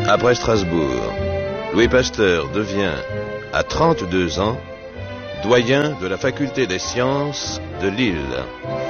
Après Strasbourg, Louis Pasteur devient, à 32 ans, doyen de la faculté des sciences de Lille.